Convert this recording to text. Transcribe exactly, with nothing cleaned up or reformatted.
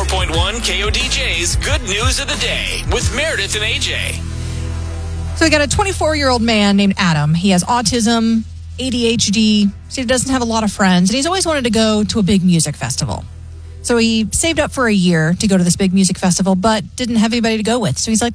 point one K O D J's Good News of the Day with Meredith and A J. So we got a twenty-four-year-old man named Adam. He has autism, A D H D, so he doesn't have a lot of friends, and he's always wanted to go to a big music festival. So he saved up for a year to go to this big music festival, but didn't have anybody to go with. So he's like,